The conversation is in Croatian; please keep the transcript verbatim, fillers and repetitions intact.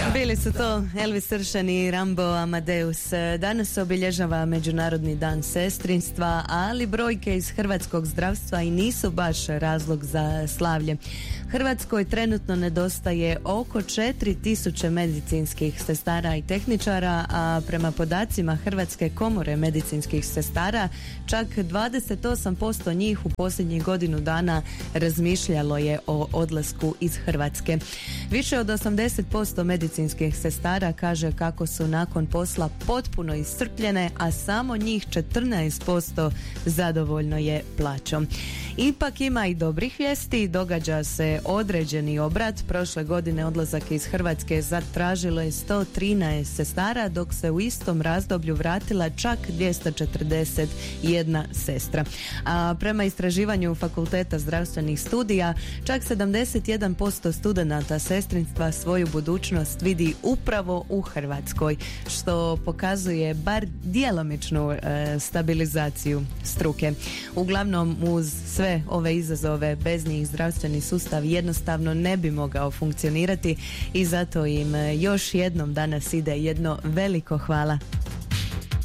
Bili su to Elvis Ršen i Rambo Amadeus. Danas se obilježava Međunarodni dan sestrinstva, ali brojke iz hrvatskog zdravstva i nisu baš razlog za slavlje. Hrvatskoj trenutno nedostaje oko četiri tisuće medicinskih sestara i tehničara, a prema podacima Hrvatske komore medicinskih sestara čak dvadeset osam posto njih u posljednjih godinu dana razmišljalo je o odlasku iz Hrvatske. Više od osamdeset posto medicinskih sestara kaže kako su nakon posla potpuno iscrpljene, a samo njih četrnaest posto zadovoljno je plaćom. Ipak ima i dobrih vijesti, događa se određeni obrat. Prošle godine odlazak iz Hrvatske zatražilo je sto trinaest sestara, dok se u istom razdoblju vratila čak dvjesto četrdeset jedna sestra. A prema istraživanju Fakulteta zdravstvenih studija, čak sedamdeset jedan posto studenata sestrinstva svoju budućnost vidi upravo u Hrvatskoj, što pokazuje bar djelomičnu e, stabilizaciju struke. Uglavnom, uz sve ove izazove, bez njih zdravstveni sustav jednostavno ne bi mogao funkcionirati i zato im još jednom danas ide jedno veliko hvala.